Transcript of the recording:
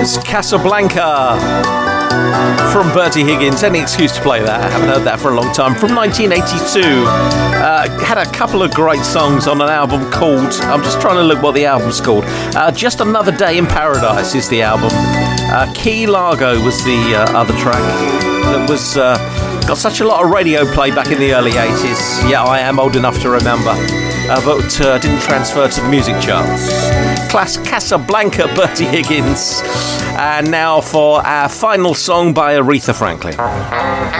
Higgins, Casablanca. From Bertie Higgins. Any excuse to play that. I haven't heard that for a long time. From 1982. Had a couple of great songs on an album called... I'm just trying to look what the album's called. Just Another Day in Paradise is the album. Key Largo was the other track. That was... got such a lot of radio play back in the early 80s. Yeah, I am old enough to remember. But didn't transfer to the music charts. Class Casablanca, Bertie Higgins. And now for our final song by Aretha Franklin.